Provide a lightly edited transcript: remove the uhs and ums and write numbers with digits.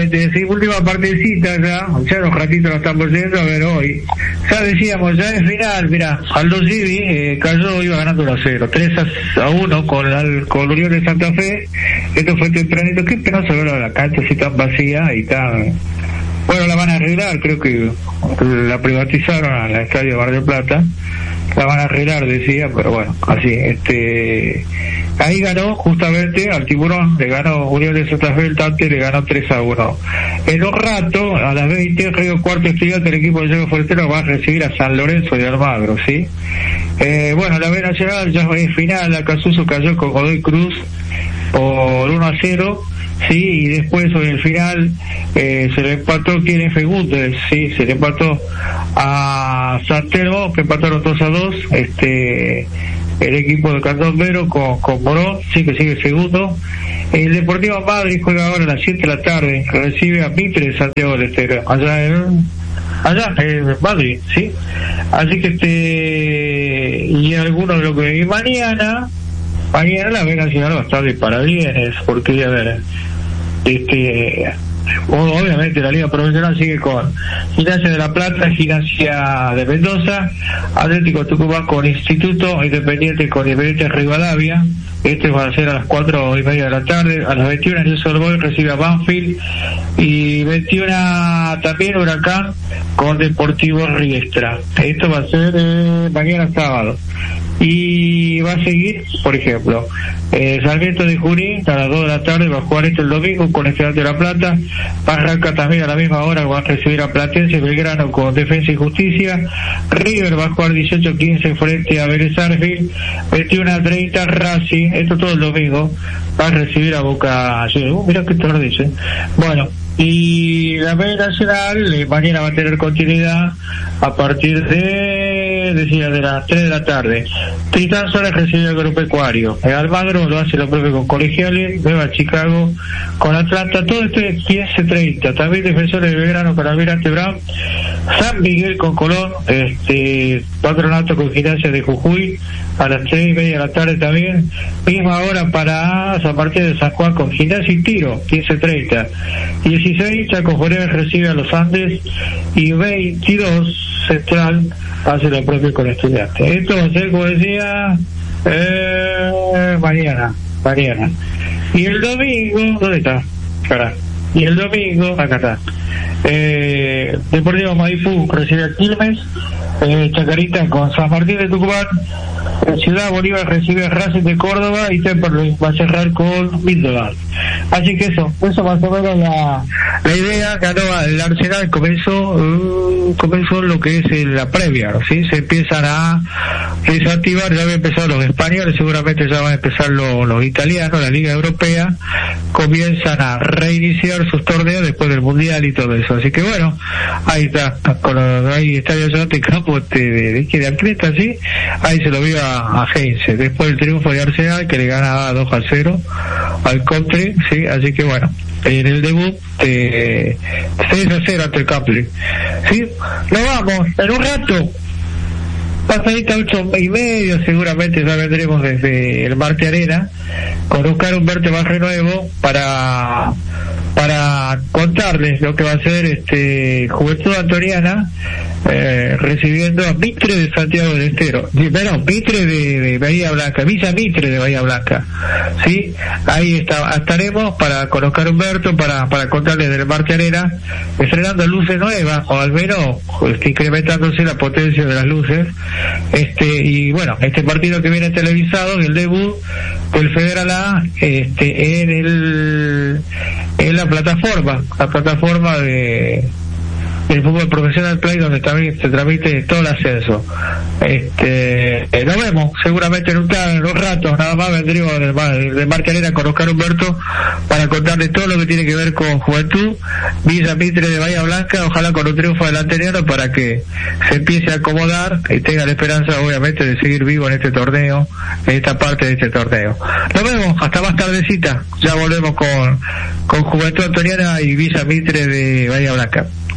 exactamente, sí, última partecita ya los ratitos lo estamos yendo a ver hoy. Ya decíamos, ya en final, mira, Aldo Civi cayó, iba ganando 1-0, 3-1 con Unión de Santa Fe. Esto fue tempranito, qué penoso ver la cancha así tan vacía y tan... Bueno, la van a arreglar, creo que la privatizaron a la estadio de Mar del Plata, la van a arreglar, decía, pero bueno, así, ahí ganó justamente al Tiburón, le ganó Unión de Santa Fe, el Tante le ganó 3-1. En un rato, a las 20, Río Cuarto Estudiante, el equipo de Diego Fortero va a recibir a San Lorenzo de Almagro, ¿sí? Bueno, la B Nacional ya es final, Acasuso cayó con Godoy Cruz por 1-0, sí, y después en el final se le empató quien Fegundes, sí, se le empató a San Telmo, que empataron 2-2, el equipo de Candombero con Morón, sí, que sigue segundo. El Deportivo Madrid juega ahora a las 7 de la tarde, recibe a Mitre de Santiago del Estero, allá en Madrid, sí. Así que y algunos de lo que y mañana la B Nacional va a estar de parabienes, porque a ver, obviamente la Liga Profesional sigue con Gimnasia de La Plata, Gimnasia de Mendoza, Atlético Tucumán con Instituto, Independiente con Independiente Rivadavia. Va a ser a las 4:30 de la tarde. A las 21 News Old Boys recibe a Banfield, y 21 también Huracán con Deportivo Riestra. Esto va a ser mañana sábado. Y va a seguir, por ejemplo, Sarmiento de Junín a las 2 de la tarde va a jugar el domingo con Estudiantes de La Plata. Barranca también a la misma hora va a recibir a Platense. Belgrano con Defensa y Justicia. River va a jugar 18-15 frente a Vélez Sarsfield. 21:30 Racing, esto todo el domingo, va a recibir a Boca. Mirá qué tarde dice. Bueno, y la B Nacional mañana va a tener continuidad a partir de las 3 de la tarde. Titán Sola recibe al Agropecuario. Almagro lo hace lo propio con Colegiales. Nueva Chicago con Atlanta. Todo esto es 15:30. También Defensores de Belgrano con Almirante Brown. San Miguel con Colón. Patronato con Gimnasia de Jujuy a las 3:30 de la tarde también. Misma hora para San Martín de San Juan con Gimnasia y Tiro, 15:30. 16 Chaco Forever recibe a los Andes, y 22 Central hace lo propio con Estudiantes. Esto va a ser, como decía, mañana. Y el domingo, ¿dónde está? Y el domingo, acá está. Deportivo Maipú recibe a Quilmes, Chacarita con San Martín de Tucumán, Ciudad Bolívar recibe a Racing de Córdoba, y Temperley va a cerrar con Midland. Así que eso más o menos la idea. Ganó el Arsenal, comenzó lo que es la previa, ¿sí? Se empiezan a desactivar, ya habían empezado los españoles, seguramente ya van a empezar los italianos, la Liga Europea, comienzan a reiniciar sus torneos después del Mundial y todo eso. Así que bueno, ahí está, ahí está el campo de Atleta, ¿sí? Ahí se lo vio a Heinze, después del triunfo de Arsenal, que le gana 2-0 al Country, ¿sí? Así que bueno, en el debut 6-0 ante el Country, ¿sí? Nos vamos en un rato, pasadita 8:30, seguramente ya vendremos desde el Marte Arena con Oscar Humberto Barrenuevo para contarles lo que va a ser Juventud Antoniana recibiendo a Mitre de Santiago del Estero, Mitre de Bahía Blanca, Villa Mitre de Bahía Blanca, ¿sí? Ahí estaremos con Oscar Humberto para contarles del Marte Arena, estrenando luces nuevas, o al menos incrementándose la potencia de las luces, y bueno, este partido que viene televisado, el debut del Federal A, en la plataforma del fútbol profesional Play, donde también se transmite todo el ascenso. Nos vemos seguramente en un rato, nada más vendremos de Marte Arena con Oscar Humberto para contarles todo lo que tiene que ver con Juventud, Villa Mitre de Bahía Blanca, ojalá con un triunfo del Antoniano para que se empiece a acomodar y tenga la esperanza, obviamente, de seguir vivo en este torneo, en esta parte de este torneo. Nos vemos hasta más tardecita, ya volvemos con Juventud Antoniana y Villa Mitre de Bahía Blanca.